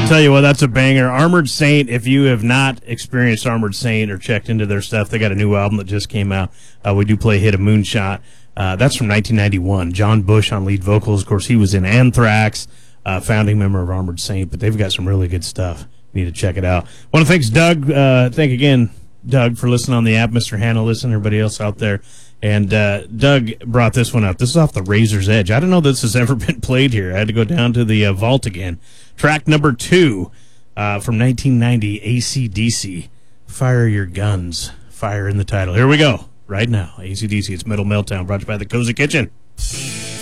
Tell you what, that's a banger. Armored Saint, if you have not experienced Armored Saint or checked into their stuff, they got a new album that just came out. We do play Hit a Moonshot. That's from 1991. John Bush on lead vocals. Of course, he was in Anthrax, founding member of Armored Saint, but they've got some really good stuff. You need to check it out. Want to thank Doug. Thank again, Doug, for listening on the app. Mr. Hannah, listen, everybody else out there. And Doug brought this one up. This is off the Razor's Edge. I don't know this has ever been played here. I had to go down to the vault again. Track number 2 from 1990, AC/DC. Fire Your Guns. Fire in the title. Here we go. Right now. AC/DC. It's Metal Meltdown, brought to you by the Cozy Kitchen.